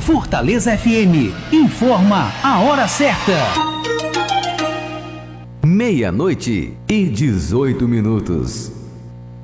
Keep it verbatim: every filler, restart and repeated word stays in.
Fortaleza F M informa a hora certa. Meia-noite e dezoito minutos.